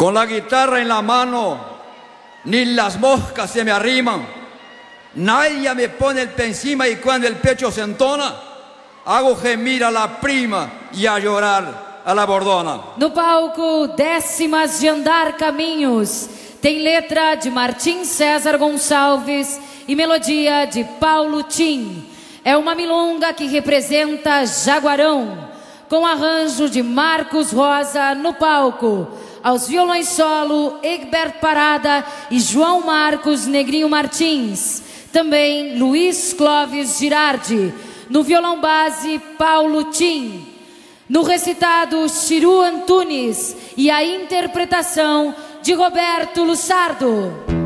Con la guitarra en la mano, ni las moscas se me arriman. Nadie me pone el pie encima y cuando el pecho se entona, hago gemir a la prima y a llorar a la bordona. No palco, Décimas de Andar Caminhos. Tem letra de Martim César Gonçalves e melodia de Paulo Tim. É uma milonga que representa Jaguarão, com arranjo de Marcos Rosa no palco. Aos violões solo, Egberto Parada e João Marcos Negrinho Martins. Também Luiz Clóvis Girardi. No violão base, Paulo Tim. No recitado, Chiru Antunes. E a interpretação de Roberto Lussardo.